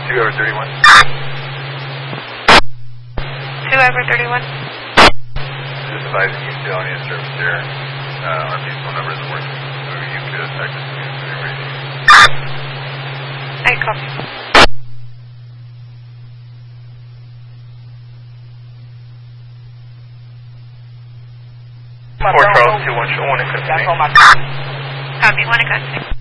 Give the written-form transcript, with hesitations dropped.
2 over 31. 2 over 31. Just advising you still on the service there. Our phone number isn't working. So you could text us to me whenever you need. I copy. Fort Charles 2-1 show 1 in custody. Copy, 1 in custody.